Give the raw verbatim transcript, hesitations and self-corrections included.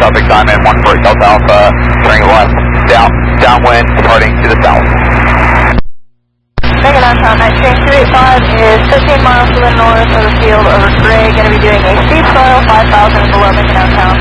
South Excitement, one for Delta Alpha, turning left, down, downwind, departing to the south. Mega downtown, night train two eighty-five is fifteen miles to the north of the field over Gray, going to be doing a steep soil, five thousand below Mega downtown.